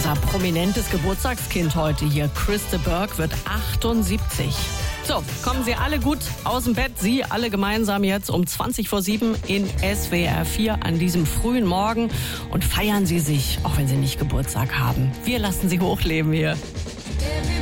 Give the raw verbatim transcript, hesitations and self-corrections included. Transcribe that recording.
Unser prominentes Geburtstagskind heute hier, Krista Burke, wird achtundsiebzig. So, kommen Sie alle gut aus dem Bett. Sie alle gemeinsam jetzt um zwanzig vor sieben in S W R vier an diesem frühen Morgen und feiern Sie sich, auch wenn Sie nicht Geburtstag haben. Wir lassen Sie hochleben hier.